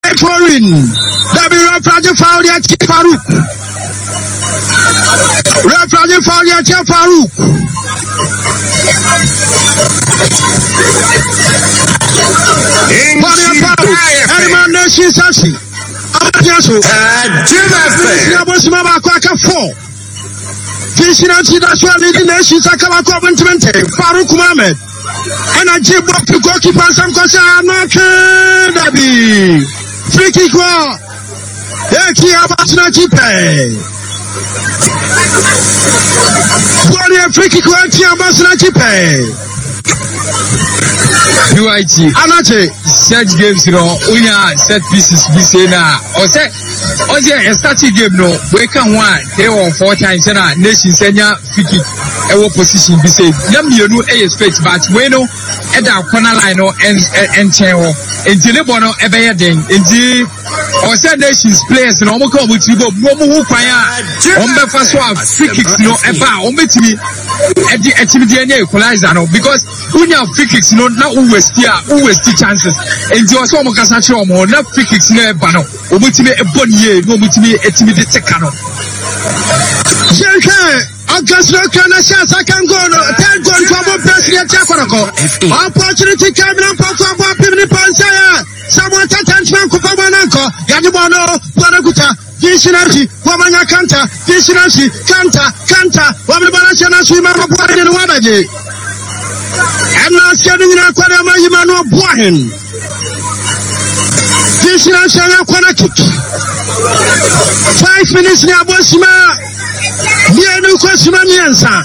Foreign. W Project Faria Farouk. Project Faria Farouk. Anyone nation sashi. Amaso. Jimmy Kwaka 4. Fishinanti that's why the nation Sakaba Coventry. Farouk Mohammed. And I jib up to goalkeeper some concern. Dabi. Free kick wa. Eki abasna kipe. Warrior free kick wa eki abasna kipe. UIT. Anache. Set games, you know, we are set pieces. We say now. Or say, a starting game, no. We can 3 or 4 times. And our nation senior free kick. Our position. We say, you know, expect, but we know at our corner line and chair. And Jilebono, ever then. And or say nations players, no more come with you. No more fire. On the first one, free kicks, no, about on me at the activity equalizer, no, because when you have free kicks, no, now always the chances. And you also make us actually more, not free kicks, no, but no, or with me a bonnier, no, with me a timid secano. August Lokana shots, I can go, thank God for more president Chaparako. Opportunity coming up for Pimini Pansaya. Someone Tatanchman Kupamanako, Yadibano, Panakuta, Vishinati, Wamana Kanta, Vishinati, Kanta, Wamabana Shima, and Wabaji. And now standing in Aquadama Yimano Bohin. Vishinati Aquanakick. 5 minutes now, Bosima. Nianu Kosima Miansa.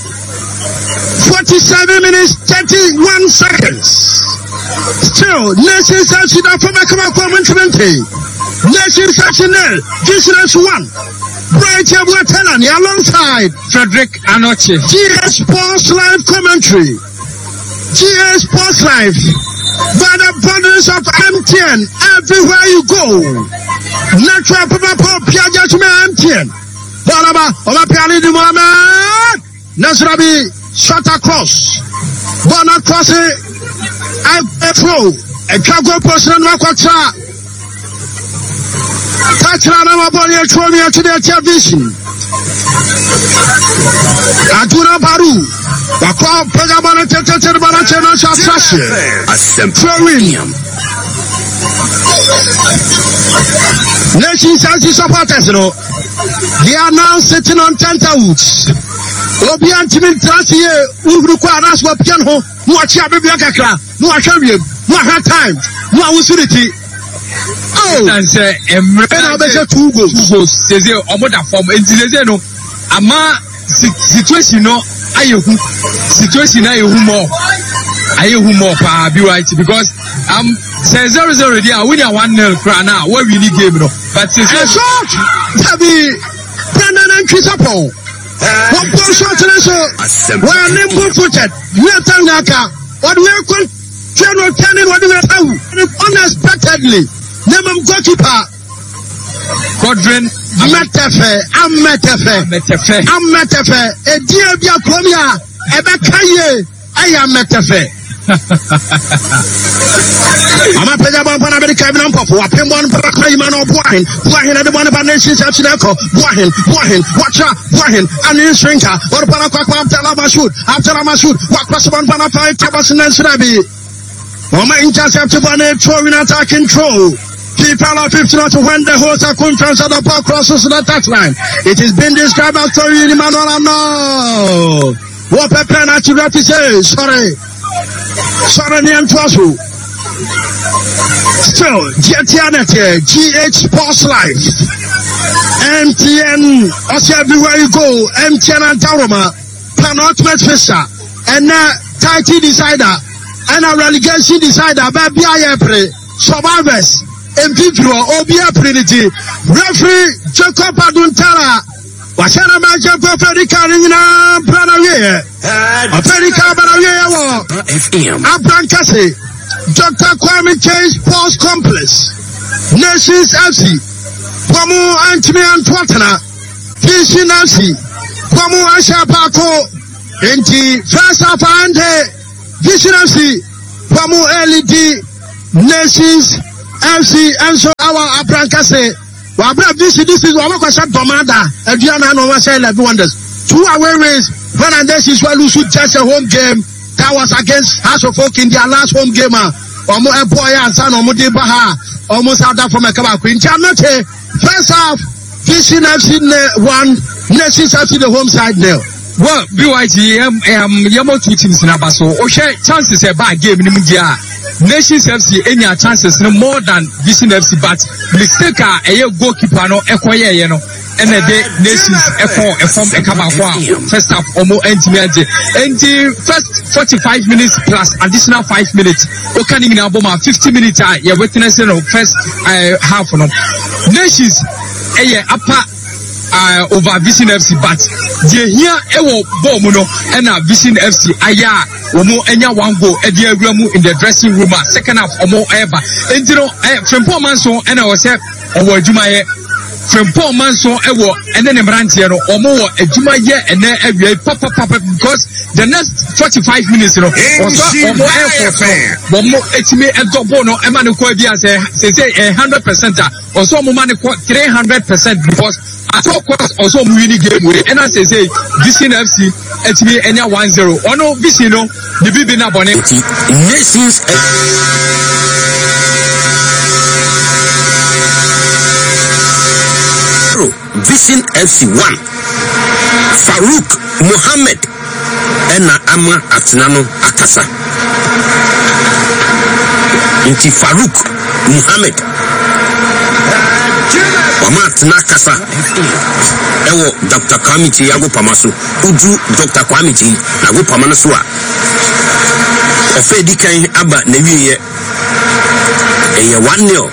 47 minutes, 31 seconds. Still, Nations Action of Commentary. Nations Action, Vigilance 1. Bright Yabuatelani alongside Frederick Anoche. GS Sports Live Commentary. GS Sports Live. By the borders of MTN, everywhere you go. Natural Papa Piajachume MTN. Balaba, Oba Piali di Mohamed. Nasrabi, shot across. Bona crossing. I throw a cargo person Wakwatra. Tachana Maboni and throw me to their television. Aduna Baru. Wakwa Pagabana Tete Banachana Shatrashi. Throwing. Nations Anti supporters, they are now sitting on tenterhooks. Obian Timin Trassier, Urukwa, that's what Piano, watch your baby Kakra, no Akarium, no hard time, no authority. Oh, and say, and better 2 goals, says you, or more form, and Zeno, Ama situation, no, situation, I more, because say 0-0, they are winning 1-0 crown now, where we need game, no, but it's a shot, Tabi, Brandon and Chrisapon. What goes short to us? We're nimble footed. We're Tangaka. What we're going General Cannon, what we're unexpectedly. Name goalkeeper. Godwin Metafe. A dear Bia Comia. Ebekaye. I am Metafe. I'm a Pegaba America number for a Pemon Paramano Bohin at the one of our nations at Chileco, Bohin, watch out, Bohin, and in Shrinker, or Panaka after Lamashud, what was 1 Pana 5 Tabas and Srabi. Mama intercept one throwing attack control. People are 50 to when the whole circumference of the ball crosses the touchline. It has been described as story in Manuel. No. What a penalty represents, sorry. Name Twasu. Still, GH Sports Life. MTN, also everywhere you go, MTN and Taroma, penultimate fisher, and title decider, and a relegation decider, baby Ayapre, survivors, and people, Obia Trinity, referee Jacob Aduntara. Washana Maja Frederica Ringina Branawe, Frederica Branawe, FM, Abrancasi, Dr. Kwame K. Sports Complex, Nations FC, Kwamu Antimi Antwatana, Fishin FC, Kwamu Asha Pako, Enti First Half and Fishin FC, Kwamu LED, Nations FC, and so our Abrancase. This is what I said, Domada, Adriana, no one said 11 wonders. 2 away wins. When and then she's well, lose just a home game. That was against House of Folk in their last home game. Omo Boy and San Omudi Baha. Almost out that from a Kaba Queen. First half, Vision FC 1, Nations FC the home side now. Well, BYG, Yamo 2 teams in Abaso. Oshe chances a bad game in India. Nations FC any chances no more than Vision FC, but mistake a goalkeeper no equire and a day Nations form a Kabakwa. First half almost and first 45 minutes plus additional 5 minutes. Okay, in Aboma 50 minutes. You're witnessing first half no Nations upper over Vision FC, but the here ewo bomb no and Vision FC aya omo enya one goal e dey awuramu in the dressing room. Second half omo ever entino Frempong Manso and I was say owo adwumaye Frempong Manso ewo ene ne mrantie no omo wo adwumaye ene awie papa because the next 45 minutes no also omo omo etime edobo no e ma ne ko bia say 100% also omo ma ne ko 300% because at all cost also winning game way and as I say Vision FC etime enya 1-0 ono Vision no the bibi na bone Nations Vision FC 1 Farouk Mohammed ena ama atenano akasa inti Farouk Mohammed Wama atena akasa ewo Dr. Kwame Yago Pamaso uju Dr. Kwame Yago Pamaso a ofedi kan aba na wiye eye 1-0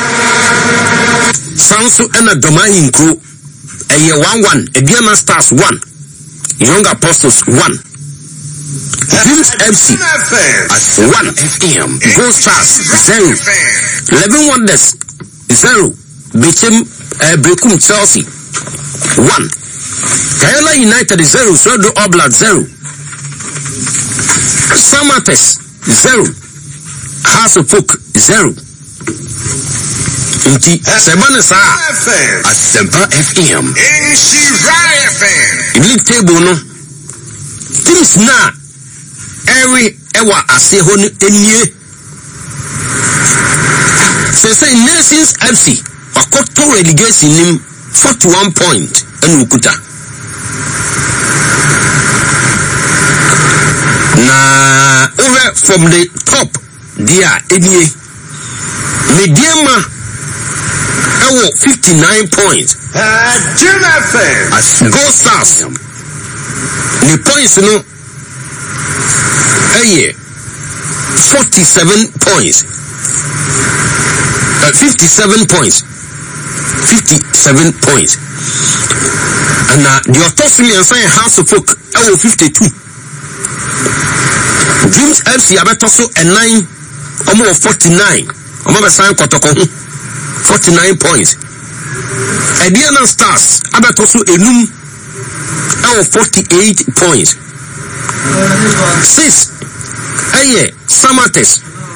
Sanso ena Domahi Nkro eye 1-1 Ediama Stars 1 Young Apostles 1 Dreams FC at 1 FM Gold Stars 0 11 Wonders 0 Bechem Brekum Chelsea 1 Kayala United 0 Sodo Oblak 0 Samates 0 House of Folk 0 Inti Sebane Sa Asempa FM in Shirai FM in league table no teams na every ewa ase ho enie say Nations FC wakoto relegation nim 41 point and ukuta na over from the top dia enie Mediama 59 points. As Gold Stars, the points no, 47 points. 57 points. 57 points. And the autonomy and saying House of Folk 52. Dreams FC abetoso and 9, almost 49. Almost sign Kotoko 49 points. Ediana Stars abetoso enum 48 points. 6 Samates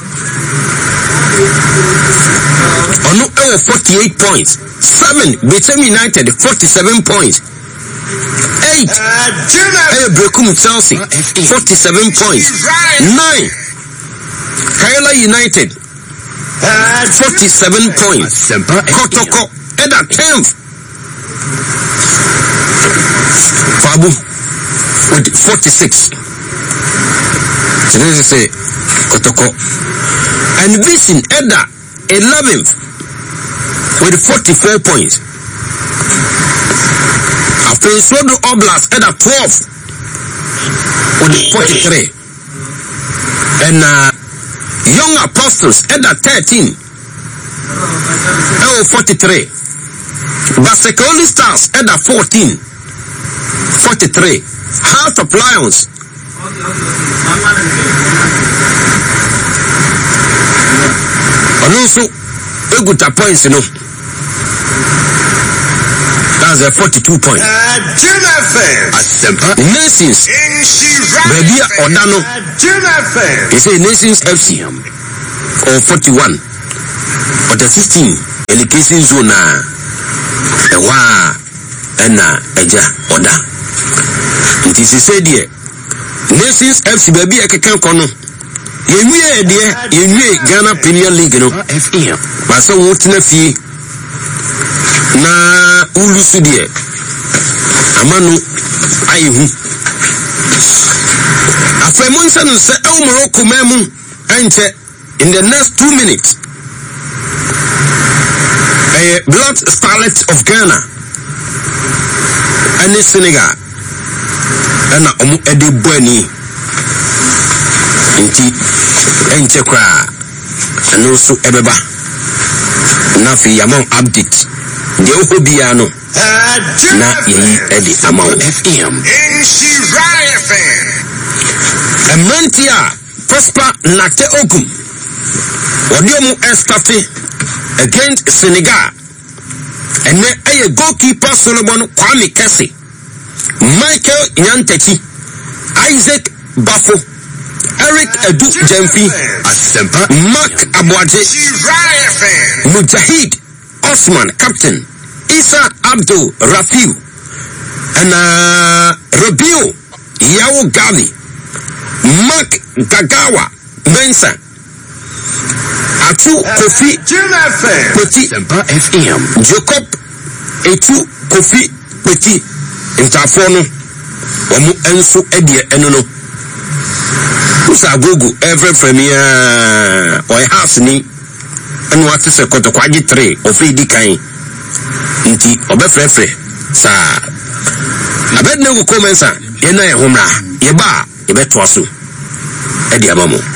ono 48 points. 7 Bechem United 47 points. 8 Brekum Chelsea 47 points. 9 Kayala United 47 points. Kotoko at 10th. Fabu with 46. So this is a Kotoko. And Vision Edda 11th with 44 points. After Sodo Oblast Edda 12th with 43. And Young Apostles Edda 13 43. Basekoli Stars Edda 14 43. Heart of Lions also Eguta points, you know. That's a 42 points. Nations Baby Odano he say Nations FC or 41 but the 15 Education zone na ewa ena eja oda. Nti sise die Nations FC baby ekeka kono. Yenwie de yenwie Ghana Premier League no FM. Ba so wo tena fie na ulusu die amanu ayehu afemonsa no se Morocco memu enche in the next 2 minutes a Black Starlet of Ghana and Senegal and omu ede boni nti enche kwa no so ebeba na fi yamon update de ohobia no na yi edi amount FM Emantia Prosper Nakte Okum Odiomu Estafé against Senegal and a goalkeeper Solomon Kwame Kesse Michael Nyantechi Isaac Bafo Eric Edu Jemfi Mark Abwaje Mujahid Osman Captain Isa Abdul Rafiu and Rabio Yao Gavi Mark Gagawa Mensa Atu Kofi Petit FM Jacob Etu Kofi Petit Intafono Wamu Ensu Edie Enono Usa Gogo every premier or house ni and what is a Kotokwaji 3 of Free Kain Inti Obefrefre Sa Abed no comments Yena Homra Yeba Yebetwasu Eddie Abamo.